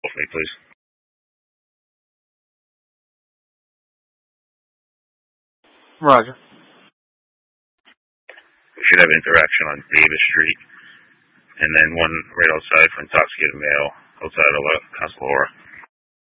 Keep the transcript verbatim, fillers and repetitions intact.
for me, please. Roger. We should have interaction on Davis Street, and then one right outside for intoxicated male outside of La Casa Laura.